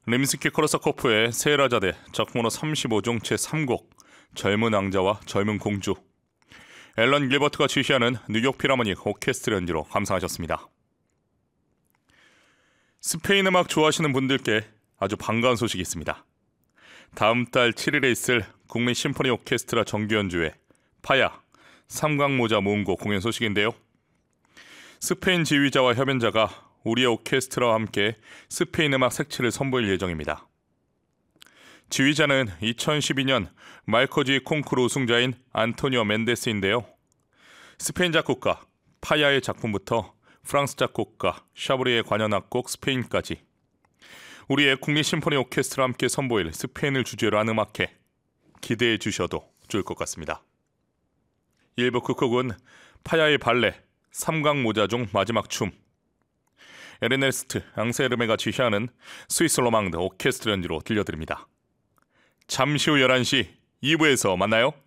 림스키-코르사코프의 세라자대 작품번호 35종 제3곡 젊은 왕자와 젊은 공주, 앨런 길버트가 지휘하는 뉴욕 필하모닉 오케스트라 연주로 감상하셨습니다. 스페인 음악 좋아하시는 분들께 아주 반가운 소식이 있습니다. 다음 달 7일에 있을 국민 심포니 오케스트라 정규 연주회 파야 삼광모자 모음곡 공연 소식인데요. 스페인 지휘자와 협연자가 우리의 오케스트라와 함께 스페인 음악 색채를 선보일 예정입니다. 지휘자는 2012년 말코지 콩쿠르 우승자인 안토니오 멘데스인데요. 스페인 작곡가 파야의 작품부터 프랑스 작곡가 샤브리의 관현악곡 스페인까지 우리의 국립 심포니 오케스트라와 함께 선보일 스페인을 주제로 한 음악회, 기대해 주셔도 좋을 것 같습니다. 1부 끝곡은 파야의 발레 삼광모자 중 마지막 춤, 에르네스트 앙세르메가 지휘하는 스위스 로망드 오케스트라 연주로 들려드립니다. 잠시 후 11시 2부에서 만나요.